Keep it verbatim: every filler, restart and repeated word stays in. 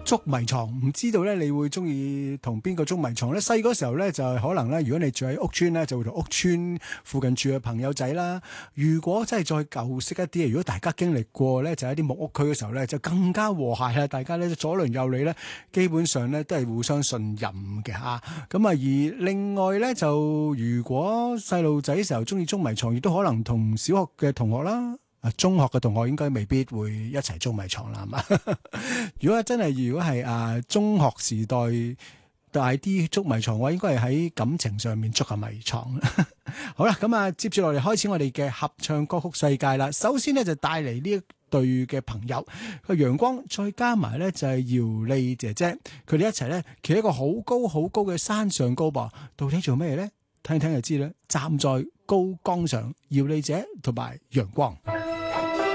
捉迷藏，唔知道咧，你會中意同邊個捉迷藏咧？細嗰時候咧，就係可能咧，如果你住喺屋村咧，就會同屋村附近住嘅朋友仔啦。如果真係再舊式一啲，如果大家經歷過咧，就喺啲木屋區嘅時候咧，就更加和諧啦。大家咧左鄰右里咧，基本上咧都係互相信任嘅嚇。咁啊，而另外咧，就如果細路仔時候中意捉迷藏，亦都可能同小學嘅同學啦。中學嘅同學應該未必會一齊捉迷藏啦，係嘛？如果真係如果係啊中學時代大啲捉迷藏嘅話，應該係喺感情上面捉下迷藏。好啦，咁啊接住落嚟開始我哋嘅合唱歌曲世界啦。首先呢，就帶嚟呢一對嘅朋友，個陽光再加埋呢，就係姚莉姐姐，佢哋一齊呢，企喺一個好高好高嘅山上高噃，到底做咩呢？聽聽就知啦。站在高崗上，姚莉姐同埋陽光。